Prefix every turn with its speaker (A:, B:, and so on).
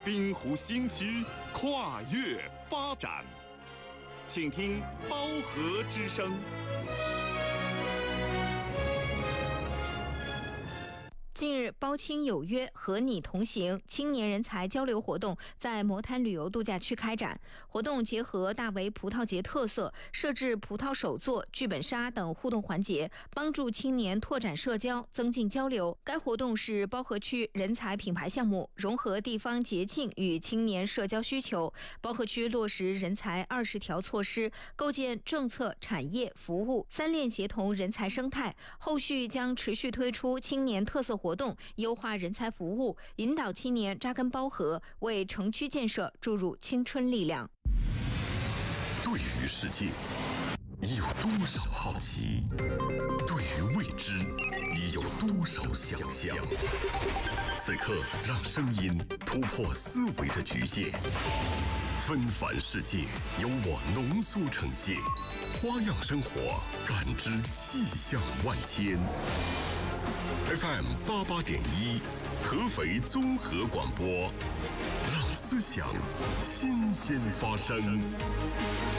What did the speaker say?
A: 滨湖新区跨越发展。请听包河之声。
B: 近日，包青有约和你同行青年人才交流活动在魔滩旅游度假区开展。活动结合大围葡萄节特色，设置葡萄手作、剧本杀等互动环节，帮助青年拓展社交、增进交流。该活动是包河区人才品牌项目，融合地方节庆与青年社交需求。包河区落实人才20条措施，构建政策、产业、服务三链协同人才生态。后续将持续推出青年特色活动，优化人才服务，引导青年扎根包河，为城区建设注入青春力量。
C: 对于世界，你有多少好奇？对于未知，你有多少想象？此刻，让声音突破思维的局限，纷繁世界由我浓缩呈现，花样生活，感知气象万千。FM 88.1，合肥综合广播，让思想新鲜发生。